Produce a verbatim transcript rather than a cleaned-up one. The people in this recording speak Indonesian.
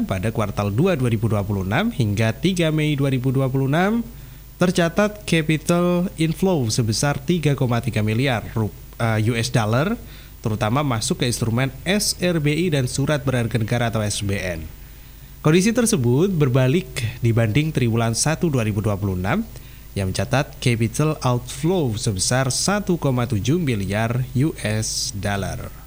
pada kuartal dua dua ribu dua puluh enam hingga tiga Mei dua ribu dua puluh enam tercatat capital inflow sebesar tiga koma tiga miliar U S dollar, terutama masuk ke instrumen S R B I dan surat berharga negara atau S B N. Kondisi tersebut berbalik dibanding triwulan satu dua ribu dua puluh enam yang mencatat capital outflow sebesar satu koma tujuh miliar U S dollar.